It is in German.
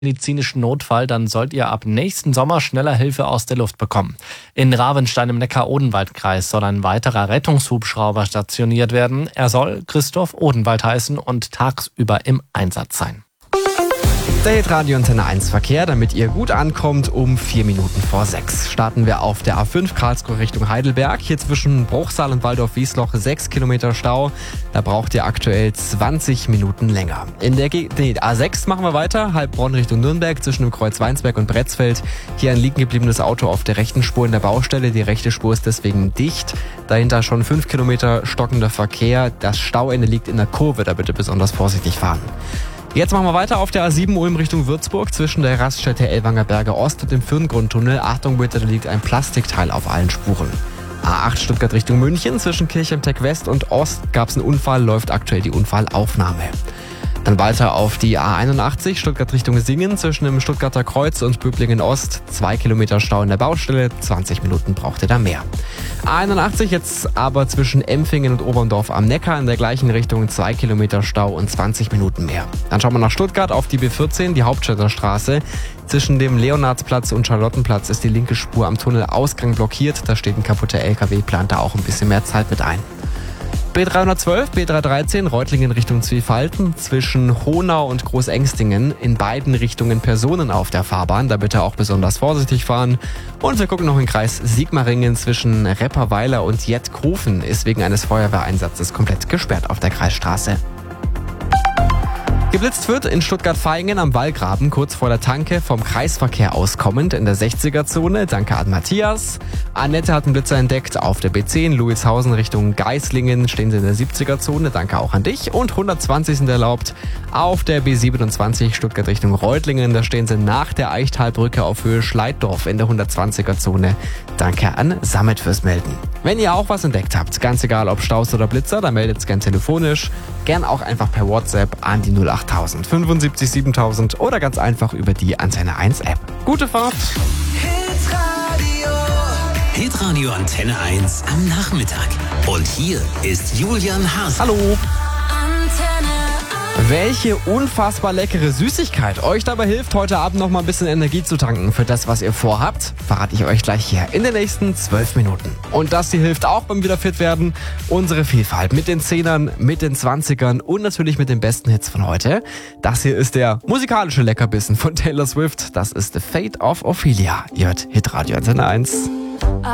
medizinischen Notfall, dann sollt ihr ab nächsten Sommer schneller Hilfe aus der Luft bekommen. In Ravenstein im Neckar-Odenwald-Kreis soll ein weiterer Rettungshubschrauber stationiert werden. Er soll Christoph Odenwald heißen und tagsüber im Einsatz sein. Der Hitradio Antenne 1 Verkehr, damit ihr gut ankommt, um 4 Minuten vor 6. Starten wir auf der A5 Karlsruhe Richtung Heidelberg. Hier zwischen Bruchsal und Waldorf-Wiesloch 6 Kilometer Stau. Da braucht ihr aktuell 20 Minuten länger. In der A6 machen wir weiter. Heilbronn Richtung Nürnberg zwischen dem Kreuz Weinsberg und Bretzfeld. Hier ein liegen gebliebenes Auto auf der rechten Spur in der Baustelle. Die rechte Spur ist deswegen dicht. Dahinter schon 5 Kilometer stockender Verkehr. Das Stauende liegt in der Kurve, da bitte besonders vorsichtig fahren. Jetzt machen wir weiter auf der A7 Ulm Richtung Würzburg zwischen der Raststätte Ellwanger Berge Ost und dem Firngrundtunnel. Achtung bitte, da liegt ein Plastikteil auf allen Spuren. A8 Stuttgart Richtung München zwischen Kirchheim-Tech West und Ost gab es einen Unfall, läuft aktuell die Unfallaufnahme. Dann weiter auf die A81 Stuttgart Richtung Singen zwischen dem Stuttgarter Kreuz und Böblingen Ost. 2 Kilometer Stau in der Baustelle, 20 Minuten braucht ihr da mehr. A81 jetzt aber zwischen Empfingen und Oberndorf am Neckar in der gleichen Richtung, 2 Kilometer Stau und 20 Minuten mehr. Dann schauen wir nach Stuttgart auf die B14, die Hauptstädter Straße. Zwischen dem Leonardsplatz und Charlottenplatz ist die linke Spur am Tunnelausgang blockiert. Da steht ein kaputter LKW, plant da auch ein bisschen mehr Zeit mit ein. B312, B313, Reutlingen Richtung Zwiefalten, zwischen Honau und Großengstingen, in beiden Richtungen Personen auf der Fahrbahn, da bitte auch besonders vorsichtig fahren. Und wir gucken noch in Kreis Sigmaringen zwischen Repperweiler und Jettkofen, ist wegen eines Feuerwehreinsatzes komplett gesperrt auf der Kreisstraße. Geblitzt wird in Stuttgart-Vaihingen am Wallgraben, kurz vor der Tanke, vom Kreisverkehr auskommend in der 60er-Zone. Danke an Matthias. Annette hat einen Blitzer entdeckt auf der B10, Louishausen Richtung Geislingen, stehen sie in der 70er-Zone. Danke auch an dich. Und 120 sind erlaubt auf der B27 Stuttgart Richtung Reutlingen. Da stehen sie nach der Eichtalbrücke auf Höhe Schleiddorf in der 120er-Zone. Danke an Samet fürs Melden. Wenn ihr auch was entdeckt habt, ganz egal ob Staus oder Blitzer, dann meldet es gern telefonisch. Gern auch einfach per WhatsApp an die 08000 75 7000 oder ganz einfach über die Antenne 1 App. Gute Fahrt! Hitradio Antenne 1 am Nachmittag. Und hier ist Julian Haas. Hallo! Welche unfassbar leckere Süßigkeit euch dabei hilft, heute Abend noch mal ein bisschen Energie zu tanken für das, was ihr vorhabt, verrate ich euch gleich hier in den nächsten 12 Minuten. Und das hier hilft auch beim Wiederfitwerden. Unsere Vielfalt mit den 10ern, mit den 20ern und natürlich mit den besten Hits von heute. Das hier ist der musikalische Leckerbissen von Taylor Swift. Das ist The Fate of Ophelia. Ihr hört Hitradio Antenne 1.